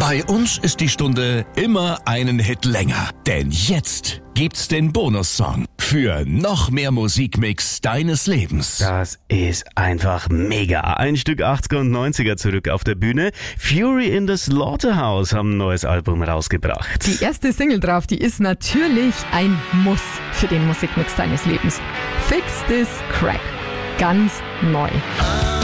Bei uns ist die Stunde immer einen Hit länger. Denn jetzt gibt's den Bonussong für noch mehr Musikmix deines Lebens. Das ist einfach mega. Ein Stück 80er und 90er zurück auf der Bühne. Fury in the Slaughterhouse haben ein neues Album rausgebracht. Die erste Single drauf, die ist natürlich ein Muss für den Musikmix deines Lebens. Fix This Crack. Ganz neu.